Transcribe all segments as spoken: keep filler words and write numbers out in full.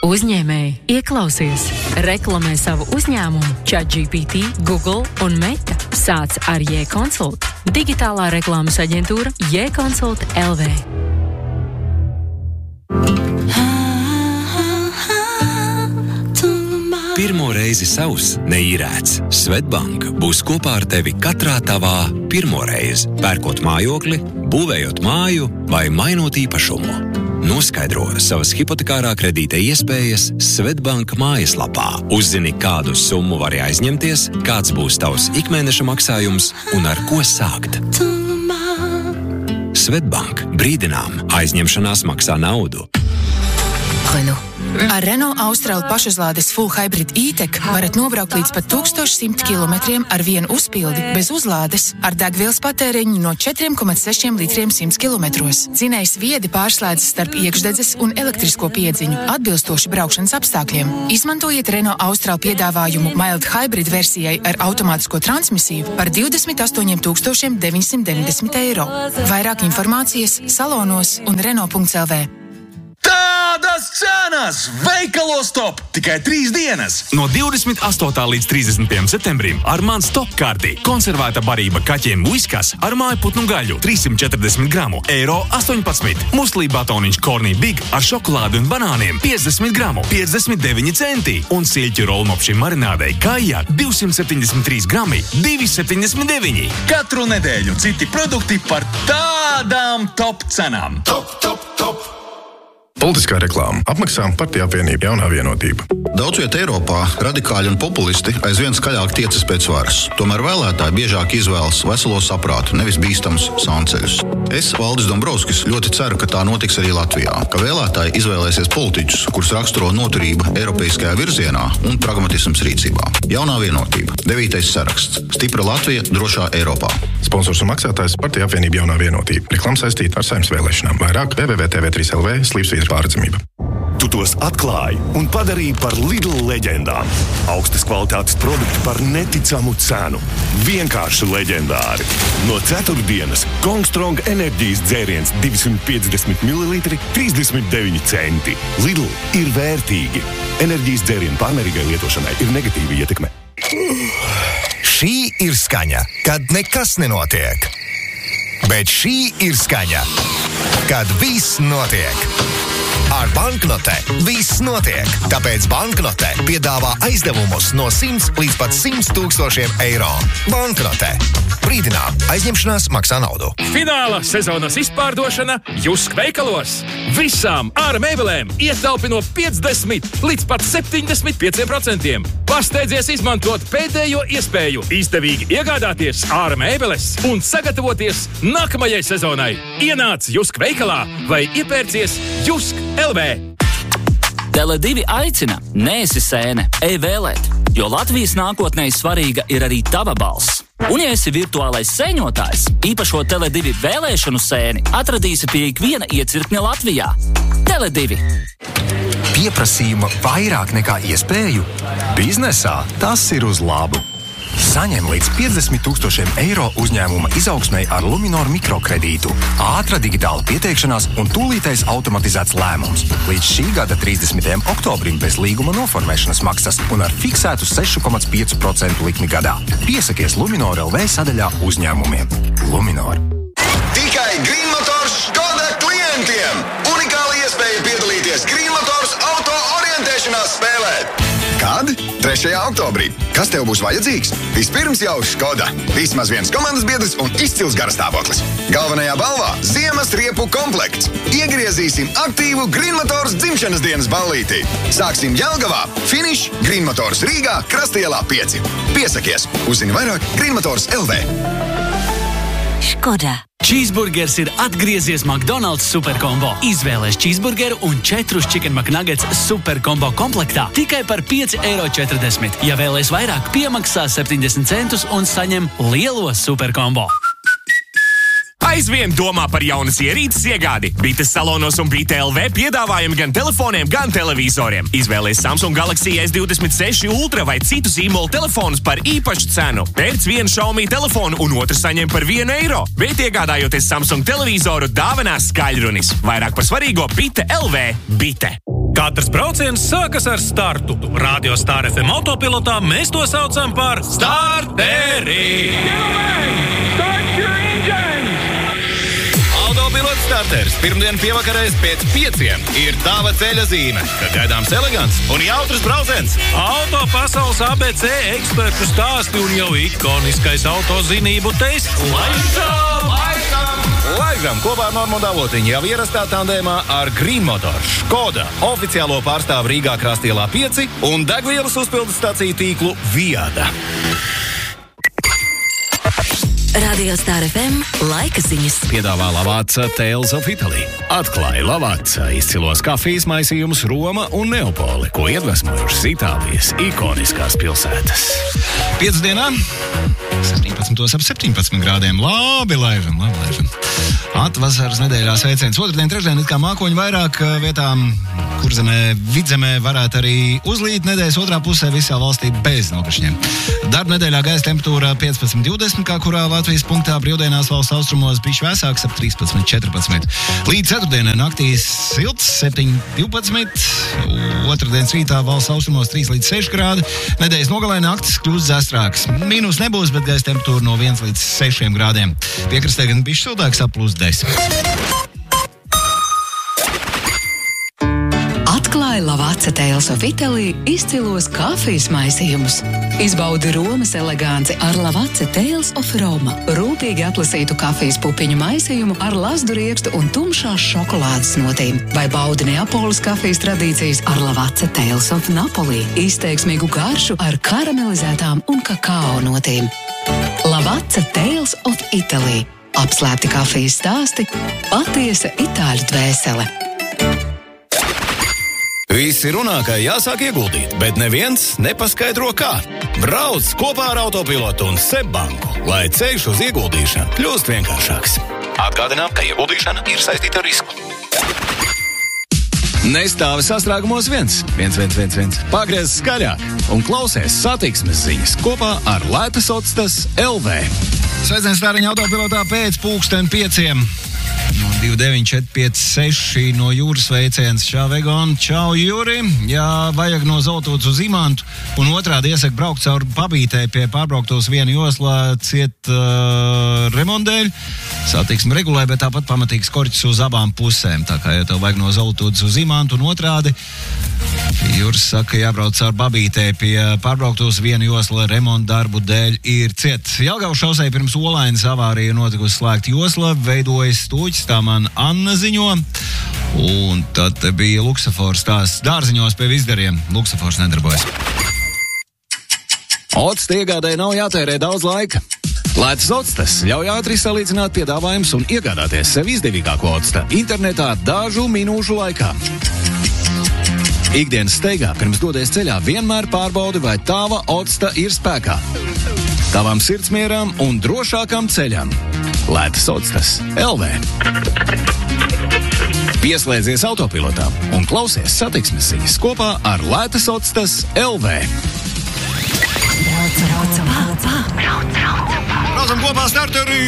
Uzņēmēji, ieklausies! Reklamē savu uzņēmumu ChatGPT, Google un Meta. Sāc ar J-Consult. Digitālā reklāmas aģentūra J-Consult L V. Pirmo reizi savs neīrēts. Svetbank būs kopā ar tevi katrā tavā pirmo reizi. Pērkot mājokli, būvējot māju vai mainot īpašumu. Noskaidro savas hipotekārā kredīta iespējas Svetbank mājaslapā. Uzzini, kādu summu vari aizņemties, kāds būs tavs ikmēneša maksājums un ar ko sākt. Svetbank. Brīdinām, aizņemšanās maksā naudu. Renault. Ar Renault Austral pašuzlādes Full Hybrid E-Tech varat nobraukt līdz pat tūkstoš simt kilometriem ar vienu uzpildi bez uzlādes ar degvielas patēriņu no četri komats seši litriem simts kilometros. Dzinējs viedi pārslēdzas starp iekšdedzes un elektrisko piedziņu, atbilstoši braukšanas apstākļiem. Izmantojiet Renault Austral piedāvājumu Mild Hybrid versijai ar automātisko transmisiju par divdesmit astoņiem tūkstošiem deviņsimt deviņdesmit eiro. Vairāk informācijas salonos un Renault punkts L V. Tādas cenas! Veikalos top! Tikai trīs dienas! No divdesmit astotā līdz trīsdesmitajam septembrim ar mans top kārtī. Konservēta barība kaķiem Whiskas ar mājputnu gaļu trīssimt četrdesmit gramu, eiro astoņpadsmit. Muslī batoniņš Corny Big ar šokolādi un banāniem piecdesmit gramu, piecdesmit deviņi centi. Un sieļķu rolmopšiem marinādei Kaija divsimt septiņdesmit trīs grami, divi septiņdesmit deviņi. Katru nedēļu citi produkti par tādām top cenām. Top, top, top! Politiskā reklāma. Apmaksā Partiju apvienība Jaunā vienotība. Daudz viet Eiropā radikāļi un populisti aizvien skaļāk tiecas pēc varas. Tomēr vēlētāji biežāk izvēlas veselo saprātu, nevis bīstamus sānceļus. Es, Valdis Dombrovskis, ļoti ceru, ka tā notiks arī Latvijā. Ka vēlētāji izvēlēsies politiķus, kurus raksturo noturība eiropeiskajā virzienā un pragmatisms rīcībā. Jaunā vienotība. Devītais saraksts. Stipra Latvija drošā Eiropā. Sponsors un maksātājs Partiju apvienība Jaunā vienotība. Reklāma saistīta ar Saeimas vēlēšanām. Vairāk w w w punkt t v trīs l v slīpsvītra pārredzamība. Tu tos atklāji un padarīji par Lidl leģendām. Augstas kvalitātes produkti par neticamu cenu. Vienkārši leģendāri. No ceturtdienas Kongstrong enerģijas dzēriens divsimt piecdesmit mililitri, trīsdesmit deviņi centi. Lidl ir vērtīgi. Enerģijas dzērienu pārmērīgai lietošanai ir negatīva ietekme. Šī ir skaņa, kad nekas nenotiek. Bet šī ir skaņa, kad viss notiek. Ar banknotē viss notiek, tāpēc banknotē piedāvā aizdevumus no simts līdz pat simt tūkstošiem eiro. Banknotē. Brīdinām, aizņemšanās maksā naudu. Fināla sezonas izpārdošana Jusk veikalos. Visām ārā mēbelēm ietaupi no piecdesmit līdz pat septiņdesmit pieciem procentiem. Pasteidzies izmantot pēdējo iespēju izdevīgi iegādāties ārā mēbeles un sagatavoties nākamajai sezonai. Ienāc Jusk veikalā vai iepērcies Jusk L V. Tele divi aicina, neesi sēne, ej vēlēt, jo Latvijas nākotnē svarīga ir arī tava balss. Un ja esi virtuālais sēņotājs, īpašo Tele divi vēlēšanu sēni atradīsi pie ikviena iecirkņa Latvijā. Tele divi. Pieprasījuma vairāk nekā iespēju? Biznesā tas ir uz labu. Saņem līdz piecdesmit tūkstošiem eiro uzņēmuma izaugsmei ar Luminor mikrokredītu. Ātra digitāla pieteikšanās un tūlītais automatizēts lēmums. Līdz šī gada trīsdesmitajam oktobrim bez līguma noformēšanas maksas un ar fiksētu seši komats pieci procenti likmi gadā. Piesakies Luminor L V sadaļā uzņēmumiem. Luminor. Tikai Green Motors Škoda klientiem! Unikāla iespēja piedalīties Green Motors auto orientēšanās spēlē. Kad? trešajā oktobrī. Kas tev būs vajadzīgs? Vispirms jau Škoda. Vismaz viens komandas biedrs un izcils garastāvoklis. Galvenajā balvā ziemas riepu komplekts. Iegriezīsim aktīvu Green Motors dzimšanas dienas ballītī. Sāksim Jelgavā. Finiš Green Motors Rīgā, Krastielā pieci. Piesakies. Uzzini vairāk Green Motors L V. Škoda. Cheeseburgers ir atgriezies McDonald's superkombo. Izvēlēs cheeseburgeru un četrus Chicken McNuggets superkombo komplektā tikai par pieci eiro četrdesmit. Ja vēlēs vairāk, piemaksā septiņdesmit centus un saņem lielo superkombo. Aizvien domā par jaunas ierīces iegādi. Bites salonos un Bite L V piedāvājumi gan telefoniem, gan televizoriem. Izvēlies Samsung Galaxy S divdesmit seši Ultra vai citu zīmolu telefonus par īpašu cenu. Pērc vienu Xiaomi telefonu un otru saņem par vienu eiro. Bet iegādājoties Samsung televizoru, dāvinās skaļrunis. Vairāk par svarīgo Bite L V. Bite. Katrs brauciens sākas ar startu. Radio Star F M autopilotā mēs to saucam par starteri. Autopilots starters pirmdien pievakarēs pēc pieciem ir tava ceļa zīme, kad gaidāms elegants un jautrs brauciens. Auto pasaules A B C ekspertu stāsti un jau ikoniskais autozinību tests. Laižam! Laižam! Laižam kopā ar Normu Davotiņu jau ierastā tandēmā ar Green Motors, Škoda, oficiālo pārstāvu Rīgā Krastielā pieci un degvielas uzpildes staciju tīklu Viada. Radio Star F M laika ziņas. Piedāvā Lavazza Tales of Italy. Atklāja Lavazza izcilos kafijas maisījumus Roma un Neapoli, ko iedvesmojušas Itālijas ikoniskās pilsētas. Piecsdienā septiņpadsmitos ap septiņpadsmit grādiem. Labi, laižam, labi, laižam. Atvasaras nedēļā sveiciens. Otradien, trešdien, it kā mākoņi vairāk vietām, kurzemē, vidzemē varētu arī uzlīt. Nedēļas otrā pusē visā valstī bez nokrišņiem. Darba nedēļā gaisa temperatūra piecpadsmit divdesmit, kā kurā Latvijas punktā brīvdienās valsts austrumos bišķi vēsāks ap trīspadsmit četrpadsmit. Līdz ceturtdienai naktīs silts septiņi divpadsmit, otrdienas rītā valsts austrumos trīs līdz seši grādi. Nedēļas nogalē naktis kļūst zestrāks. Mīnus nebūs, bet gaisa temperatūra no viens līdz sešiem grādiem. Piekrastē gan bišķi siltāks ap plus desmit. Atklāja Lavazza Tales of Italy izcilos kafijas maisījumus. Izbaudi Romas eleganci ar Lavazza Tales of Roma. Rūpīgi atlasītu kafijas pupiņu maisījumu ar lazdu riekstu un tumšās šokolādes notīm. Vai baudi Neapolis kafijas tradīcijas ar Lavazza Tales of Napoli. Izteiksmīgu garšu ar karamelizētām un kakao notīm. Lavazza Tales of Italy. Apslēpti kafijas stāsti, patiesa itāļu dvēsele. Visi runā, ka jāsāk ieguldīt, bet neviens nepaskaidro kā. Brauc kopā ar autopilotu un Sebbanku, lai ceļš uz ieguldīšanu kļūst vienkāršāks. Atgādinām, ka ieguldīšana ir saistīta ar risku. Nestāvi sastrēgumos viens, viens, viens, viens, viens. Pagriez skaļāk un klausies satiksmes ziņas kopā ar Lētas Otstas L V. Sveiciens Stāriņa autopilotā pēc pulksten pieciem. No divi deviņi četri pieci seši no jūras sveiciens. Čau, Vegon, čau, Juri. Ja vajag no Zoltūtas uz Imantu un otrādi iesaka braukt caur Babītē pie pārbrauktos vienu joslā ciet uh, remontdēļ. Satiksmi regulē, bet tāpat pamatīgs korķis uz abām pusēm. Tā kā, ja tev vajag no Zoltūtas uz Imantu un otrādi, Juris saka, jābrauc caur Babītē pie pārbrauktos vienu josla remonta darbu dēļ ir ciet. Jelgavas šosei pirms Olainas avārija notikusi slēgt josla, veidojas stūķis, tā man Anna ziņo. Un tad bija luksafors tās dārziņos pie Vizdariem. Luksafors nedarbojas. Octa iegādēji nav jātērē daudz laika. Lētas Otstas ļauj ātri salīdzināt piedāvājumus un iegādāties sev izdevīgāko Otsta internetā dažu minūšu laikā. Ikdienas steigā pirms dodies ceļā vienmēr pārbaudi, vai tava Otsta ir spēkā. Tavam sirdsmieram un drošākam ceļam. Lētas Otstas L V. Pieslēdzies autopilotām un klausies satiksmes ziņas kopā ar Lētas Otstas L V. Braucam, braucam, braucam. Braucam kopā starterī!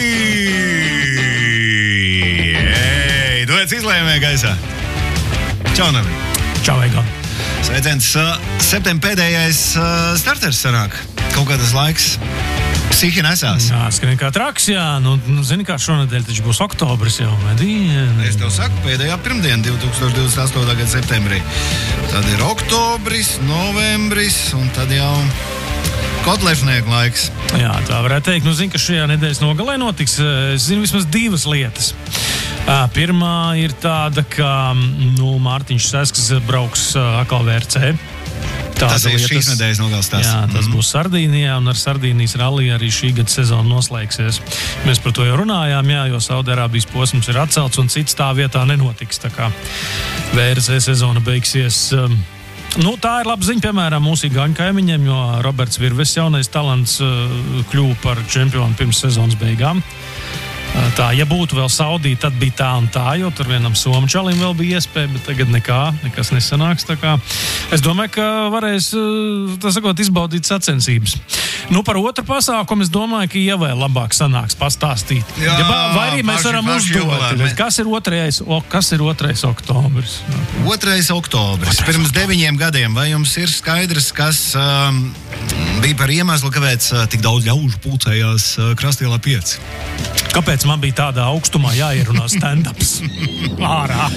Ei, tu esi izlēmē gaisā. Čau, Navi. Čau, Egon. Sveiciens. Septembra pēdējais starters sanāk. Kaut kā tas laiks psihi nesās. Jā, skan kā traks, jā. Nu, nu zini, kā šonedēļ taču būs oktobris jau, medīni. Es tev saku, pēdējā pirmdiena, divi tūkstoši divdesmit astotā gada septembrī. Tad ir oktobris, novembris un tad jau kotlešnieku laiks. Jā, tā varētu teikt. Nu, zini, ka šajā nedēļas nogalē notiks, es zinu, vismaz divas lietas. Pirmā ir tāda, ka nu, Mārtiņš Sesks brauks atkal V R C. Tāda tas ir lietas, šīs nedēļas nogals tās. Jā, tas mm-hmm. būs Sardīnijā, un ar Sardīnijas rallija arī šī gada sezona noslēgsies. Mēs par to jau runājām, jā, jo Saudārābijas posms ir atcelts, un cits tā vietā nenotiks. Tā kā V R C sezona beigsies. Nu, tā ir laba ziņa, piemēram, mūsu Igaņu kaimiņiem, jo Roberts Virves jaunais talants kļuva par čempionu pirms sezonas beigām. tā, ja būtu vēl Saudija, tad bija tā un tā, jo tur vienam somu čalim vēl bija iespēja, bet tagad nekā, nekas nesanāks. Tā kā es domāju, ka varēs, tā sakot, izbaudīt sacensības. Nu, par otru pasākumu es domāju, ka Ievai labāk sanāks pastāstīt. Jā, ja, vai arī mēs paši, varam paši uzdot, jubilē, kas ir otrais, o, kas ir otrais oktobris? Otrais oktobris. Pirms deviņiem gadiem. Vai jums ir skaidrs, kas um, bija par iemeslu, kāpēc uh, tik daudz ļaužu pulcējās uh, Krastielā pieci? Kāpēc man bija tādā augstumā jāierunā stand-ups? Ārā.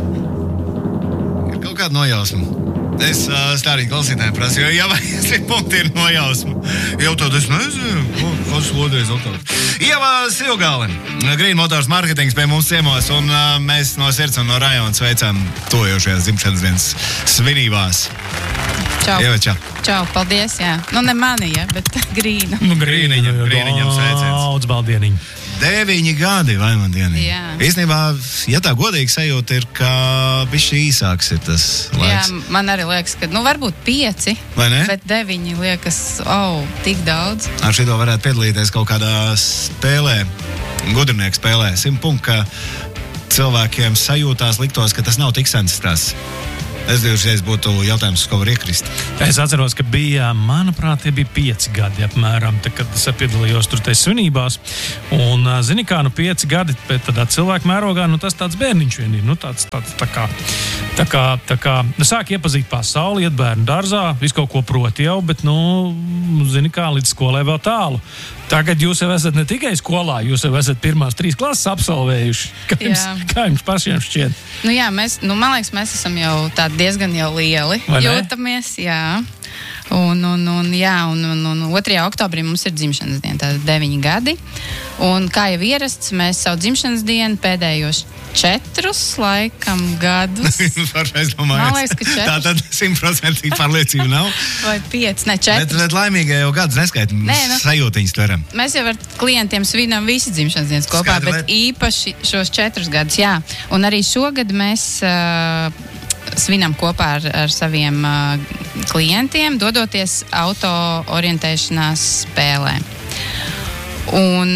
Ir kaut kāda nojausma. Es uh, stārīgi klausītājiem prasu, jo jā, vai esi punkti ir nojausma. Jau tad es nezinu, kas otrais oktobris. Ieva Silgāle, Green Motors marketings pie mums ciemos, un uh, mēs no sirds un no rajona sveicam tojošajās dzimšanas dienas svinībās. Čau. Ieva, čau. Čau, paldies, jā. Nu, ne mani, ja, bet Grīna. Nu, Grīniņam, Grīniņam sveiciens. Daudz baldieniņu. Deviņi gadi, vai man dieniņi? Jā. Īstenībā, ja tā godīgi sajūta ir, ka bišķi īsāks ir tas laiks. Jā, man arī liekas, ka, nu, varbūt pieci, vai ne? Bet deviņi liekas, oh, tik daudz. Ar šito varētu piedalīties kaut kādā spēlē, gudrnieku spēlē. Simt punktu, ka cilvēkiem sajūtās liktos, ka tas nav tik sens tas. Es divreiz būtu jautājums, ko var iekrist. Es atceros, ka bija, manuprāt, tie bija pieci gadi apmēram, tad, kad es piedalījos tur tais svinībās. Un, zini kā, nu pieci gadi pēc tādā cilvēku mērogā, nu tas tāds bērniņš vien ir. Nu tāds, tāds tā kā, tā kā, tā kā, nu sāk iepazīt pasauli, iet bērnu dārzā, visu kaut ko proti jau, bet, nu, zini kā, līdz skolai vēl tālu. Tagad jūs jau esat ne tikai skolā, jūs jau esat pirmās trīs klases absolvējuši. Kā jums, kā jums pašiem šķiet? Nu jā, mēs, nu man liekas, mēs esam jau tādi diezgan jau lieli. Jūtamies, jā. Un, un, un, jā, un, un, un otrajā oktobrī mums ir dzimšanas diena, tātad deviņi gadi. Un kā jau ierasts, mēs savu dzimšanas dienu pēdējos četrus, laikam, gadus. Man liekas, ka četrus. Tā tad simtprocentīgi pārliecība nav. Vai pieci, ne četrus. Bet, bet laimīgai jau gadus neskaitam, Nē, nu, sajūtiņas tveram. Mēs jau ar klientiem svinam visi dzimšanas dienas kopā, Skaidra, bet īpaši šos četrus gadus, jā. Un arī šogad mēs uh, svinam kopā ar, ar saviem uh, klientiem, dodoties auto orientēšanās spēlē. Un,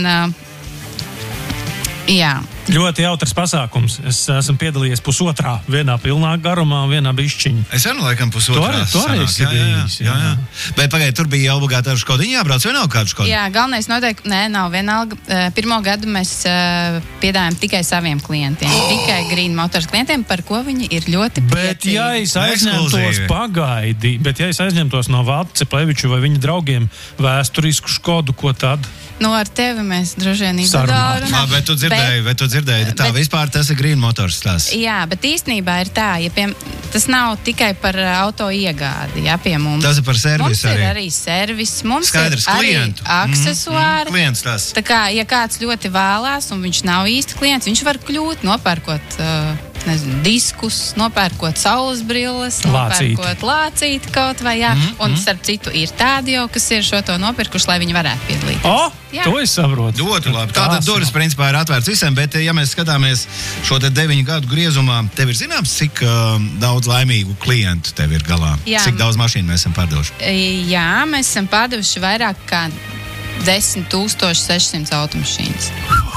uh, jā. Ļoti jautrs pasākums. Es esmu piedalījies pusotrā, vienā pilnā garumā, vienā bišķiņā. Es arī laikam pusotrā. Tu arī esi bijis. Jā, jā. Bet pagaid, tur bija obligāti ar Škodiņu jābrauc, vai nav kādu Škodu? Jā, galvenais noteikti, nē, nav vienalga. Pirmo gadu mēs piedāvājam tikai saviem klientiem, oh! tikai Green Motors klientiem, par ko viņi ir ļoti priecīgi. Bet ja es aizņemtos pagaidi, bet ja es aizņemtos no Valta Cepleviču vai viņa draugiem vēsturisku Škodu, ko tad? Nu, ar tevi mēs droši vien individuāli runājam. Bet tu dzirdēji, bet, bet tu dzirdēji, tā bet, vispār tas ir Green Motors tās. Jā, bet īstenībā ir tā, ja pie, tas nav tikai par auto iegādi, jā, pie mums. Tas ir par servisu mums arī. Mums ir arī servis, mums Skaidrs, ir arī klientu. aksesuāri. Mm, klients tas. Tā kā, ja kāds ļoti vēlās un viņš nav īsti klients, viņš var kļūt, nopērkot uh, nezinu, diskus, nopērkot saules brilles, Lācīti. nopērkot lācīti kaut vai, jā. Mm, un, mm. starp citu, ir tādi jau, kas ir šo to nopirkuši, lai viņi varētu piedalīties. Oh, jā. To es saprotu. Ļoti labi. Tātad durvis, principā, ir atvērts visiem, bet, ja mēs skatāmies šo te deviņu gadu griezumā, tev ir zināms, cik uh, daudz laimīgu klientu tev ir galā? Jā. Cik daudz mašīnu mēs esam pārdevuši? Jā, mēs esam pārdevuši vairāk kā desmit tūkstoši sešsimt automašīnas.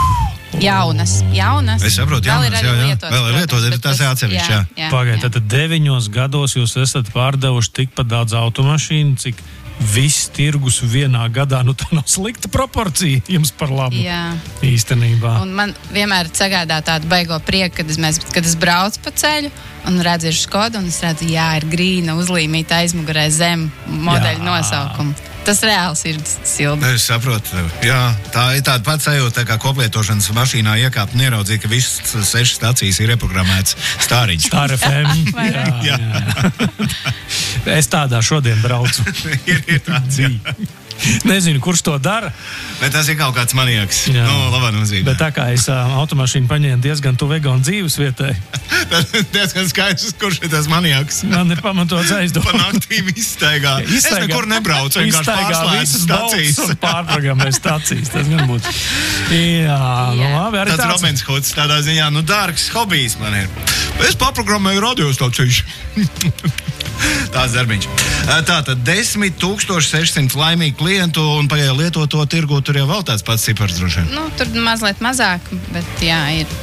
Jaunas, jaunas. Es saprotu, jaunas, jā, jā. Vēl ir lietotas, bet tas ir atsevišķi, jā. jā. Pagaidiet, tad deviņos gados jūs esat pārdevuši tikpat daudz automašīnu, cik viss tirgus vienā gadā, nu tā nav slikta proporcija jums par labu. Jā. Īstenībā. Un man vienmēr sagādā tādu baigo prieku, kad es, mēs, kad es braucu pa ceļu un redzu ir Škoda, un es redzu, jā, ir grīna uzlīmīta aizmugurē zem modeļu jā. nosaukumu. Tas reāls ir sildi. Es saprotu. Jā, tā ir tāda pati sajūta, kā koplietošanas mašīnā iekāpt un ieraudzīt, ka visas sešas stacijas ir reprogrammētas stāriņš. Star F M. jā, jā. jā. Es tādā šodien braucu. ir, ir tāds, jā. Nezinu, kurš to dara. Bet tas ir kaut kāds maniaks. Jā. Nu, labā nozīmē. Bet tā kā es uh, automašīnu paņēmu diezgan tuvu vegānu dzīves vietai. Tas diezgan skaidrs, kurš ir tas maniaks. Man ir pamatots aizdomāt. Pa naktīm izstaigā. Es nekur nebraucu, vienkārši pārslēdzu stacijas. Un pārprogrammēju stacijas. Tas gan būtu. Jā, nu labi. Tāds tāds... Robins Hoods tādā ziņā, nu dārgs hobijs man ir. Es pārprogrammēju radiostacijas. Tāds darbiņš. Tātad desmit tūkstoši sešsimt laimīgi klientu un pagāja lietoto tirgu, tur jau vēl tāds pats cipars droši vien. Nu, tur mazliet mazāk, bet jā, ir.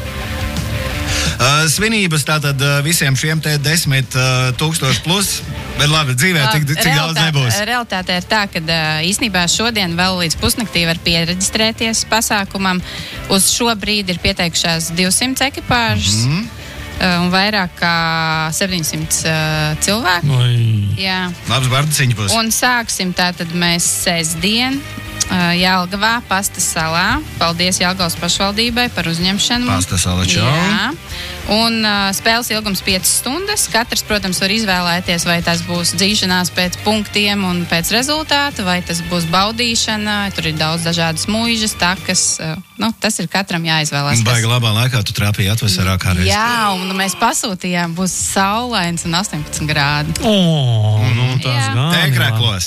Uh, svinības tātad uh, visiem šiem te desmit uh, tūkstoši plus, bet labi, dzīvē cik, cik Realitāte, daudz nebūs. Realitāte ir tā, ka uh, īstenībā šodien vēl līdz pusnaktī var piereģistrēties pasākumam. Uz šo brīdi ir pieteikušās divsimt ekipāžas. Mm-hmm. Un vairāk kā septiņsimt uh, cilvēku. Oi. Jā. Labs bardiciņš būs. Un sāksim tātad mēs sestdien uh, Jelgavā, Pastas salā. Paldies Jelgavas pašvaldībai par uzņemšanu. Pastas sala, čau. Jā. Un uh, spēles ilgums piecas stundas. Katrs, protams, var izvēlēties, vai tas būs dzīšanās pēc punktiem un pēc rezultāta, vai tas būs baudīšana. Tur ir daudz dažādas mūžas, takas. Uh, nu, tas ir katram jāizvēlās. Baigi labā laikā tu trāpīji atvesarā kā reiz. Jā, un mēs pasūtījām, būs saulains un astoņpadsmit grādi. O, nu tas gan. Tēkreklos.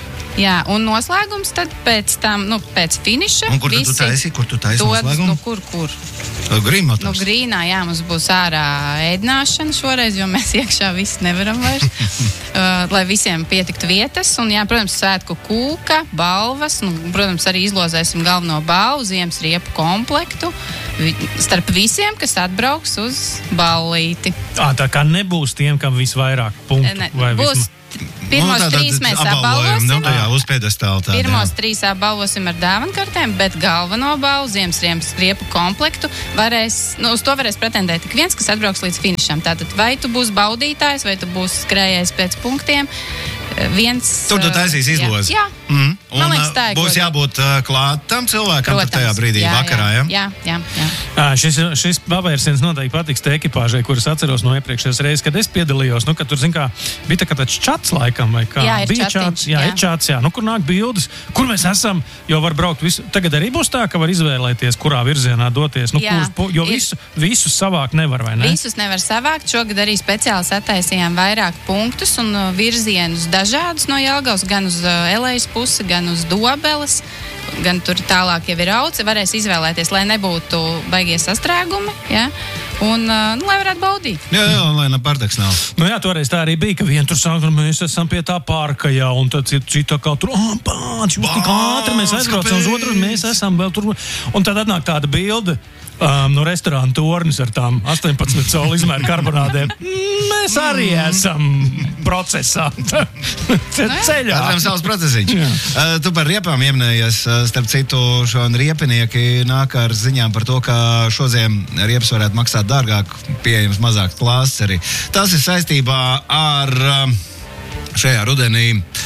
Jā, un noslēgums tad pēc tam, nu, pēc finiša. Un kur tu taisi? Kur tu taisi noslēgumu? Nu, kur, kur? Grīmotors. Nu, grīnā, jā, mums būs ārā ēdināšana šoreiz, jo mēs iekšā visi nevaram vairs. uh, lai visiem pietiktu vietas. Un, jā, protams, svētku kūka, balvas. Un, protams, arī izlozēsim galveno balvu, ziemas riepu komplektu. Vi, starp visiem, kas atbrauks uz ballīti. À, tā kā nebūs tiem, kam visvairāk punktu. Ne, vai būs visma... Pirmos nu, trīs mēs apbalvosim. Nu, tajā uz piedestāla tādā. Pirmos trīs apbalvosim ar dāvankartēm, bet galveno balvu, ziemas riepu komplektu, varēs, nu, uz to varēs pretendēt tik viens, kas atbrauks līdz finišam. Tātad vai tu būsi baudītājs, vai tu būsi skrējējis pēc punktiem. Viens, tur tu taisīsi izlozi. Jā. Mm. Un Man liekas, tā ir būs godīgi. jābūt uh, klātam cilvēkam Protams, tajā brīdī jā, vakarā, jā? Ja? Jā, jā, jā. À, šis, šis pavērsiens noteikti patiks te ekipāžai, kuras atceros no iepriekšējās reizes, kad es piedalījos. Nu, kad tur, zin kā, bija tā kā tāds čats laikam, vai kā? Jā, ir bija čatiņš, čats, jā, jā. ir čats, jā. Nu, kur nāk bildes, kur mēs esam, jo var braukt visu. Tagad arī būs tā, ka var izvēlēties, kurā virzienā doties. Nu, Jā, kurš, jo ir- visu, visus savākt nevar, vai ne? Visus nevar savākt. Šogad arī speciāli sataisījām vairāk punktus un uh, virzienus dažādus no Jelgavas, gan uz uh, Elejas pusi, gan uz Dobeles, gan tur tālāk jau ir auci. Varēs izvēlēties, lai nebūtu baigie sastrēgumi, ja? Un, uh, nu, lai varētu baudīt. Jā, jā, lai nav pārdeks nav. Nu jā, toreiz tā arī bija, ka vien tur sāk, mēs esam pie tā parka, jā, un tad cita kā tur, oh, bāc, jūs tik ātri, mēs aizbraucam uz otru, mēs esam vēl tur. Un tad atnāk tāda bilde um, no restorāna tornis ar tām astoņpadsmit colu izmēru karbonādēm. Mēs arī esam procesā. Ceļā. Katram savs procesiņš. Uh, tu par riepām ieminējies, uh, starp citu, šodien riepinieki nāk ar ziņām par to, ka šodien riepas varētu maksāt dārgāk, pieejams mazāk klāsts arī. Tas ir saistībā ar uh, šajā rudenī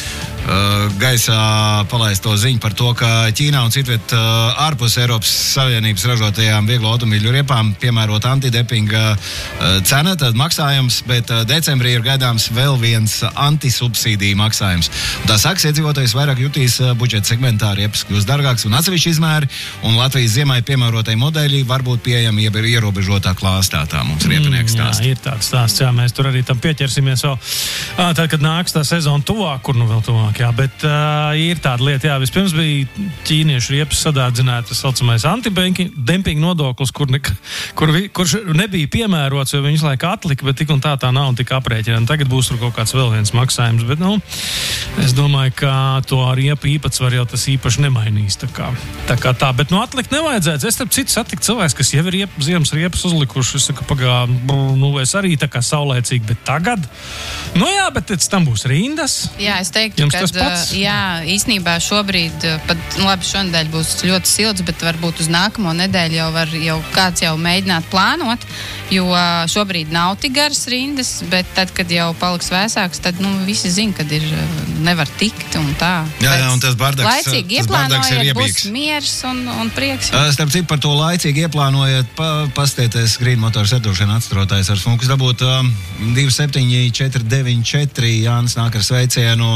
uh, gaisā palaisto ziņu par to, ka Ķīnā un citviet uh, ārpus Eiropas Savienības ražotajām vieglo automobīļu riepām piemērot antidempinga uh, cena, tad maksājums, bet uh, decembrī ir gaidāms vēl viens antisubsīdiju maksājums. Un tā saks iedzīvotājs vairāk jutīs uh, budžeta segmentā, riepas kļūst dārgāks un atsevišķi izmēri, un Latvijas ziemai piemērotai modeļi var būt pieejami ierobežotā klāstā, tā mums riepinieks stāsta. Mm, jā, ir tāds stāsts, jā, mēs tur arī tam pieķersimies vēl. À, tad, kad nāks tā sezona tuvāk, kur nu vēl tuvāk, jā, bet uh, ir tāda lieta, jā, vispirms bija ķīniešu riepas sadārdzināta saucamais antidempinga nodoklis, kur, ne, kur vi, kurš nebija piemērots, jo viņš laiku atlika, bet tik un tā tā nav un tik aprēķina. Tagad būs tur kaut kāds vēl viens maksājums, bet, nu, es domāju, ka to riepu īpatsvaru jau tas īpaši nemainīs, tā kā tā, kā tā. Bet, nu, atlikt nevajadzētu. Es, starp citu, satiku cilvēks, kas jau ir riep, ziemas riepas uzlikuši, es saku, pagā, nu, es arī tā kā saulēcīgi, bet tagad, nu jā, bet pēc tam būs rindas. Jā, es teiktu, Jums ka tas pats? jā, īstenībā šobrīd, pat nu, labi, šonedēļ būs ļoti silts, bet varbūt uz nākamo nedēļu jau var jau kāds jau mēģināt plānot, jo šobrīd nav tik garas rindas, bet tad, kad jau paliks vēsāks, tad nu, visi zina, kad ir nevar tikt un tā. Jā, jā, un tas bardaks, laicīgi tas bardaks ir ieplānojiet, iebīgs. būs miers un, un prieks. Starp citu, par to laicīgi ieplānojiet, pa, pastieties Green Motors atdošana atstrotājs ar funkus dabūt um, divi septiņi četri deviņi četri. Jānis nāk ar sveicienu,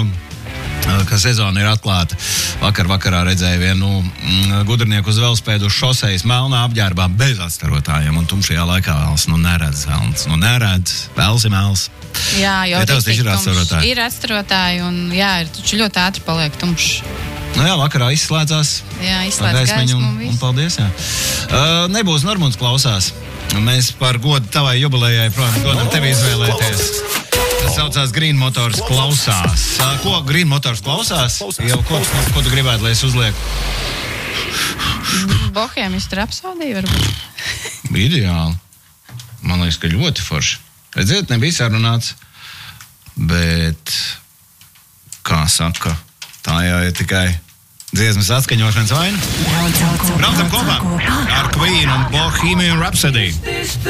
ka sezona ir atklāta. Vakar vakarā redzēju vienu mm, gudrnieku uz velospēdu uz šosejas melnā apģērbā bez atstarotājiem, un tumšajā laikā vēls, nu neredz vēlns, nu neredz, vēls ir mēls. Jā, jau Ja tev taču ir atstarotāji? Ir atstarotāji un jā, ir taču ļoti ātri paliek tumšs. Nu jā, vakarā izslēdzās. Jā, izslēdz gaismu un, un un viss. paldies, jā. Uh, nebūs Normunds klausās. Mēs par godu tavai jubilejai, protams, godam tevi izvēlēties. saucās Green Motors klausās. Ko Green Motors klausās? Jau ko, ko tu gribētu, lai es uzlieku? Bohēmistu rapsodiju varbūt. Ideāli. Man liekas, ka ļoti forši. Redziet, nebija sarunāts. Bet, kā saka, tā jau ir tikai dziesmas atskaņošanas vaina. Braucam kopā ar Queen un Bohemian Rhapsody.